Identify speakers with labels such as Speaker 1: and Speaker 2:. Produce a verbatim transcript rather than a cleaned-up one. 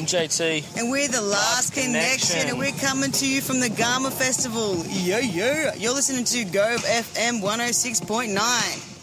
Speaker 1: J T.
Speaker 2: And we're the Last,
Speaker 1: Last
Speaker 2: Connection.
Speaker 1: Connection.
Speaker 2: And we're coming to you from the Garma Festival. Yo, yo. You're listening to Gove F M one oh six point nine.